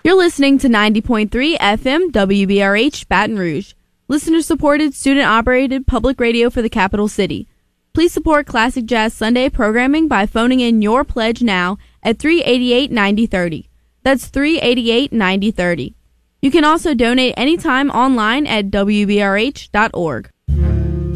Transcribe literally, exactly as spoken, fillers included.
You're listening to ninety point three F M W B R H Baton Rouge, listener-supported, student-operated public radio for the capital city. Please support Classic Jazz Sunday programming by phoning in your pledge now at three eight eight, nine zero three zero. That's three eight eight, nine zero three zero. You can also donate anytime online at W B R H dot org.